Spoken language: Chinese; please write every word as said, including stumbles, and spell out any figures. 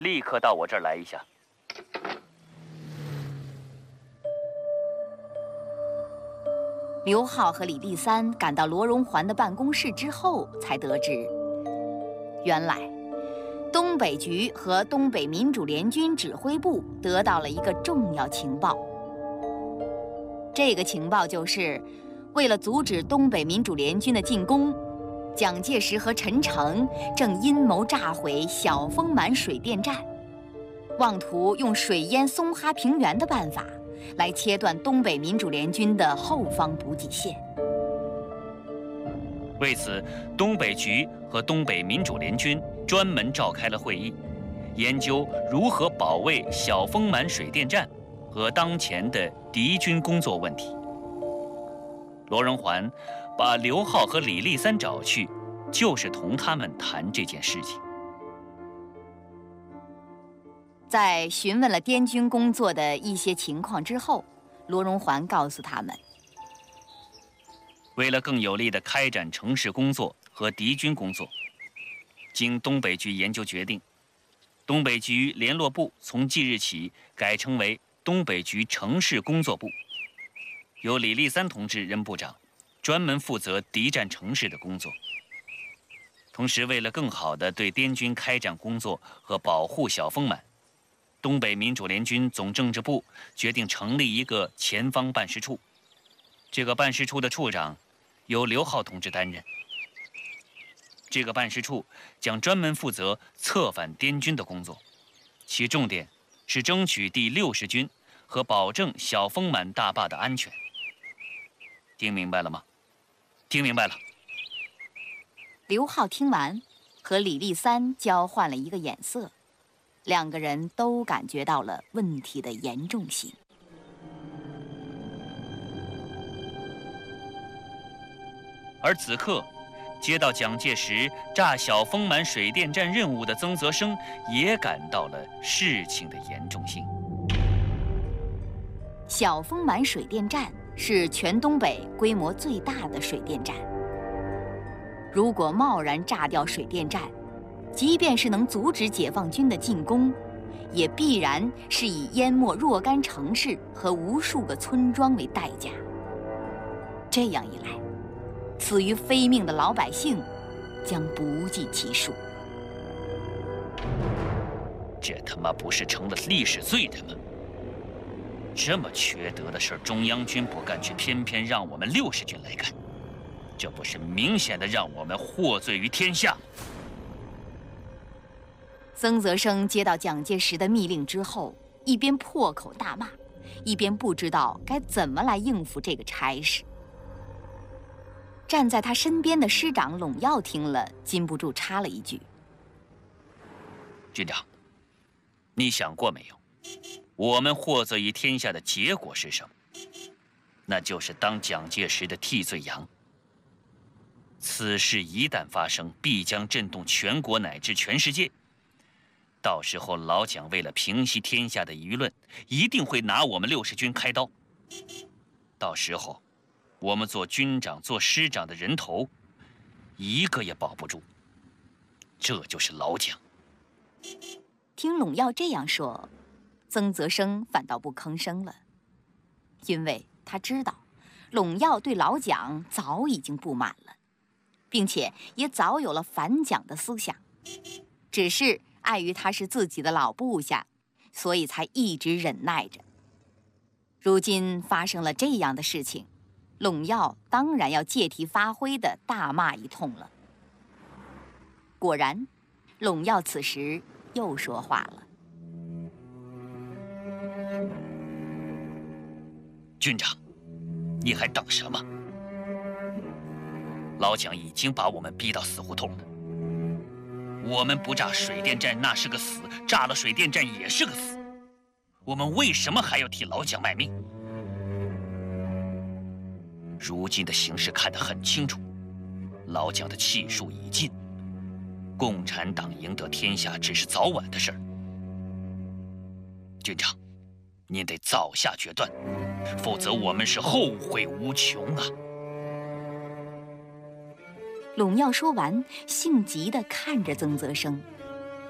立刻到我这儿来一下。 刘浩和李立三赶到罗荣桓的办公室之后，才得知，原来东北局和东北民主联军指挥部得到了一个重要情报。这个情报就是，为了阻止东北民主联军的进攻，蒋介石和陈诚正阴谋炸毁小丰满水电站，妄图用水淹松哈平原的办法来切断东北民主联军的后方补给线。 为此，东北局和东北民主联军专门召开了会议，研究如何保卫小丰满水电站和当前的敌军工作问题。罗荣桓把刘浩和李立三找去，就是同他们谈这件事情。 在询问了滇军工作的一些情况之后，罗荣桓告诉他们， 为了更有力地开展城市工作和敌军工作，经东北局研究决定，东北局联络部从即日起改称为东北局城市工作部，由李立三同志任部长，专门负责敌占城市的工作。同时，为了更好地对滇军开展工作和保护小丰满，东北民主联军总政治部决定成立一个前方办事处。这个办事处的处长由刘浩同志担任。这个办事处将专门负责策反滇军的工作，其重点是争取第六十军和保证小丰满大坝的安全。听明白了吗？听明白了。 刘浩听完，和李立三交换了一个眼色，两个人都感觉到了问题的严重性。 而此刻，接到蒋介石炸小丰满水电站任务的曾泽生也感到了事情的严重性。 小丰满水电站是全东北规模最大的水电站，如果贸然炸掉水电站，即便是能阻止解放军的进攻，也必然是以淹没若干城市和无数个村庄为代价。这样一来，死于非命的老百姓将不计其数。 这他妈不是成了历史罪人吗？这么缺德的事儿，中央军不干，却偏偏让我们六十军来干，这不是明显的让我们获罪于天下？ 曾泽生接到蒋介石的密令之后，一边破口大骂，一边不知道该怎么来应付这个差事。站在他身边的师长陇耀听了，禁不住插了一句：“ 军长，你想过没有，我们获罪于天下的结果是什么？那就是当蒋介石的替罪羊。此事一旦发生，必将震动全国乃至全世界。到时候老蒋为了平息天下的舆论，一定会拿我们六十军开刀。到时候我们做军长、做师长的人头，一个也保不住。这就是老蒋。” 听陇耀这样说，曾泽生反倒不吭声了，因为他知道陇耀对老蒋早已经不满了，并且也早有了反蒋的思想，只是碍于他是自己的老部下，所以才一直忍耐着。如今发生了这样的事情，陇耀当然要借题发挥的大骂一通了。果然，陇耀此时又说话了：“ 军长，你还等什么？老蒋已经把我们逼到死胡同了。我们不炸水电站那是个死，炸了水电站也是个死。我们为什么还要替老蒋卖命？如今的形势看得很清楚，老蒋的气数已尽，共产党赢得天下只是早晚的事儿。军长，您得早下决断，否则我们是后悔无穷啊！” 陇耀说完，性急地看着曾泽生，